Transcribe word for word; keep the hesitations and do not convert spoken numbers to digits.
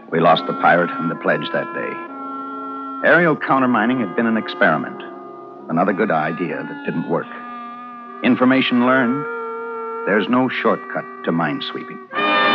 We lost the pirate and the pledge that day. Aerial countermining had been an experiment. Another good idea that didn't work. Information learned. There's no shortcut to minesweeping.